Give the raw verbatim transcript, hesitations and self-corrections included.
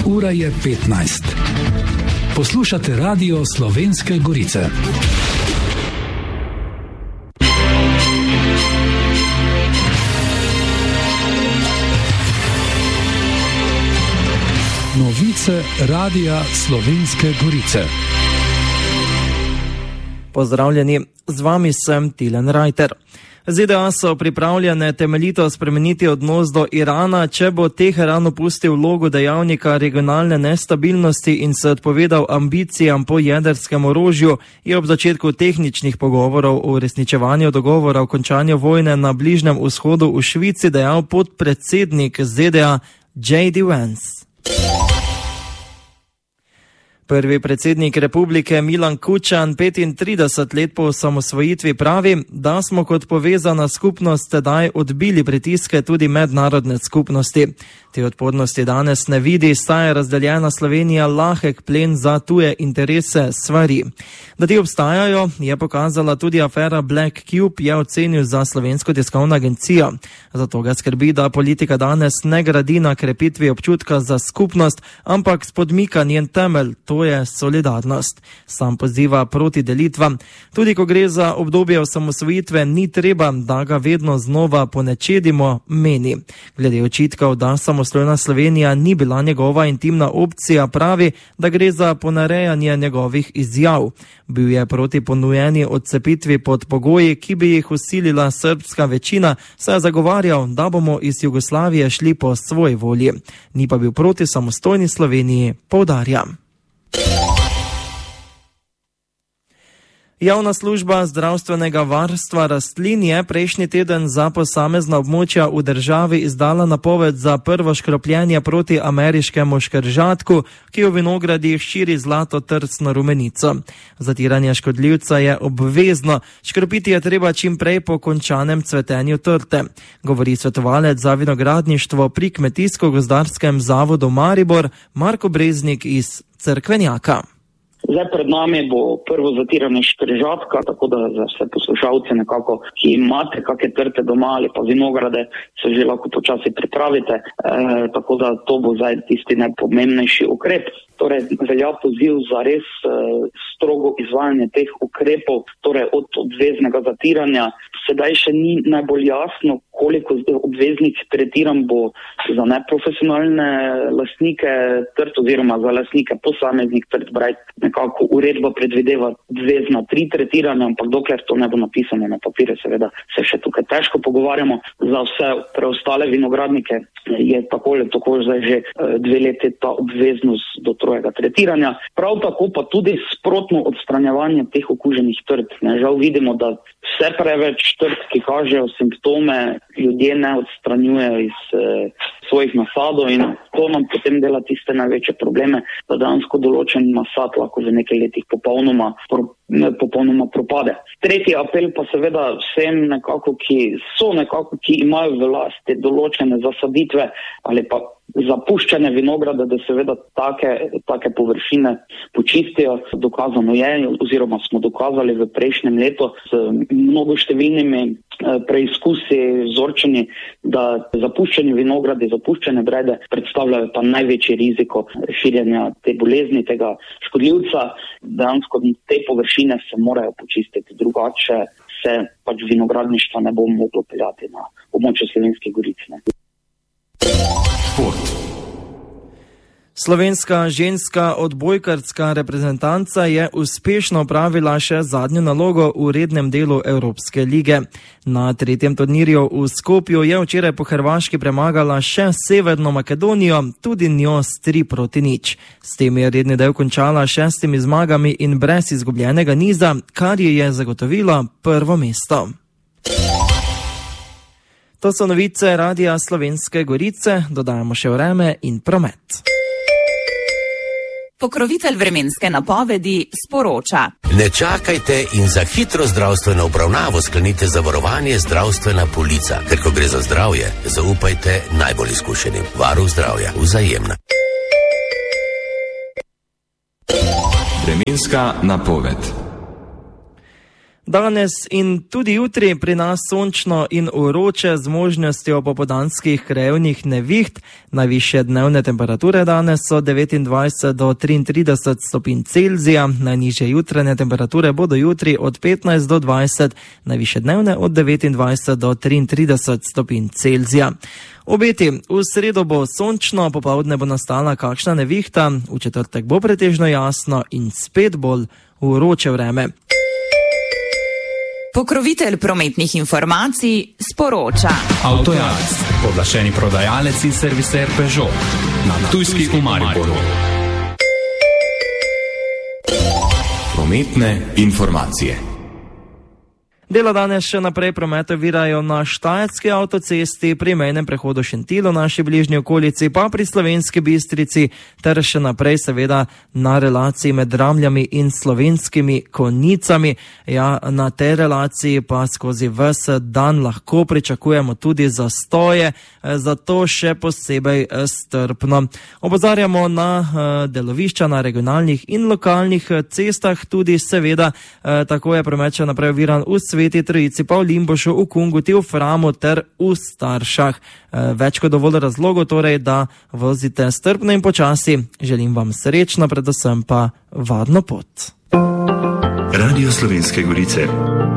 Ura je petnajst. Poslušate Radio Slovenske Gorice. Novice Radia Slovenske Gorice. Pozdravljeni, z vami sem Tilen Rajter. ZDA so pripravljene temeljito spremeniti odnos do Irana, če bo Teheran opustil vlogo dejavnika regionalne nestabilnosti in se odpovedal ambicijam po jedrskem orožju, je ob začetku tehničnih pogovorov o uresničevanju dogovora o končanju vojne na Bližnjem vzhodu v Švici dejal podpredsednik ZDA J D Vance. Prvi predsednik republike Milan Kučan petintrideset let po osamosvojitvi pravi, da smo kot povezana skupnost tedaj odbili pritiske tudi mednarodne skupnosti. Te odpornosti danes ne vidi, saj je razdeljena Slovenija lahek plen za tuje interese stvari. Da ti obstajajo, je pokazala tudi afera Black Cube, je ocenil za Slovensko tiskovno agencijo. Zato ga skrbi, da politika danes ne gradi na krepitvi občutka za skupnost, ampak spodmika njen temelj, to je solidarnost. Sam poziva proti delitvam. Tudi ko gre za obdobje osamosvojitve, ni treba, da ga vedno znova ponečedimo, meni. Glede očitkov, da samostojna Slovenija ni bila njegova intimna opcija, pravi, da gre za ponarejanje njegovih izjav. Bil je proti ponujeni odcepitvi pod pogoji, ki bi jih usilila srbska večina, saj je zagovarjal, da bomo iz Jugoslavije šli po svoji volji. Ni pa bil proti samostojni Sloveniji, poudarja. Javna služba zdravstvenega varstva rastlin je prejšnji teden za posamezna območja v državi izdala napoved za prvo škropljenje proti ameriškemu škržatku, ki v vinogradih širi zlato trsno rumenico. Zatiranje škodljivca je obvezno, škropiti je treba čim prej po končanem cvetenju trte, govori svetovalec za vinogradništvo pri Kmetijsko-gozdarskem zavodu Maribor Marko Breznik iz Cerkvenjaka. Zdaj pred nami bo prvo zatiranje škržatka, tako da za vse poslušalce nekako, ki imate kakšne trte doma ali pa vinograde, se že lahko počasi pripravite, e, tako da to bo zdaj tisti najpomembnejši ukrep. Torej velja poziv za res e, strogo izvajanje teh ukrepov, torej od obveznega zatiranja. Sedaj še ni najbolj jasno, koliko obveznih tretiranj bo za neprofesionalne lastnike trt oziroma za lastnike posameznih trt. Braj, nekako uredba predvideva obvezna tri tretiranja, ampak dokler to ne bo napisano na papirju, seveda se še tukaj težko pogovarjamo. Za vse preostale vinogradnike je tako ali tako zdaj že dve leti ta obveznost do trojega tretiranja. Prav tako pa tudi sprotno odstranjevanje teh okuženih trt. Ne, žal vidimo, da vse preveč trt, ki kažejo simptome, ljudje ne odstranjujejo iz e, svojih nasadov in to nam potem dela tiste največje probleme, da dejansko določen nasad lahko v nekaj letih popolnoma, pro, ne, popolnoma propade. Tretji apel pa seveda vsem nekako, ki so nekako, ki imajo v lasti določene zasaditve ali pa zapuščene vinograde, da seveda take, take površine počistijo. Dokazano je, oziroma smo dokazali v prejšnjem letu s mnogo številnimi preizkusi, vzorčeni, da zapuščeni vinogradi, zapuščene brede predstavljajo pa največji riziko širjenja te bolezni, tega škodljivca. Dejansko te površine se morajo počistiti, drugače se pač vinogradništva ne bo moglo peljati na območju Slovenskih Goric. Slovenska ženska odbojkarska reprezentanca je uspešno opravila še zadnjo nalogo v rednem delu Evropske lige. Na tretjem turnirju v Skopju je včeraj po Hrvaški premagala še Severno Makedonijo, tudi njo s tri proti nič. S tem je redni del končala šestimi zmagami in brez izgubljenega niza, kar ji je zagotovilo prvo mesto. To so novice Radia Slovenske Gorice, dodajamo še vreme in promet. Pokrovitelj vremenske napovedi sporoča. Ne čakajte in za hitro zdravstveno obravnavo sklenite zavarovanje Zdravstvena polica, ker ko gre za zdravje, zaupajte najbolj izkušenim. Varuh zdravja, Vzajemna. Vremenska napoved. Danes in tudi jutri pri nas sončno in vroče z možnostjo popoldanskih krajevnih neviht. Najvišje dnevne temperature danes so devetindvajset do triintrideset stopinj Celzija, najnižje jutranje temperature bodo jutri od petnajst do dvajset, najvišje dnevne od devetindvajset do triintrideset stopinj Celzija. Obeti, v sredo bo sončno, popoldne bo nastala kakšna nevihta, v četrtek bo pretežno jasno in spet bolj vroče vreme. Pokrovitelj prometnih informacij sporoča. Avtojaz, pooblaščeni prodajalec in serviser Peugeot na Ptujski v Mariboru. Prometne informacije. Dela danes še naprej promet ovirajo na Štajerski avtocesti, pri mejnem prehodu Šentilj v naši bližnji okolici, pa pri Slovenski Bistrici, ter še naprej seveda na relaciji med Dramljami in Slovenskimi Konjicami. Ja, na tej relaciji pa skozi ves dan lahko pričakujemo tudi zastoje, zato še posebej strpno. Opozarjamo na delovišča na regionalnih in lokalnih cestah, tudi seveda tako je promet še naprej oviran v Sveti Trojici, pa v Limbušu, v Kungoti, v Framu ter v Staršah. Več kot dovolj razlogov torej, da vozite strpno in počasi. Želim vam srečno, predvsem pa varno pot. Radio Slovenske Gorice.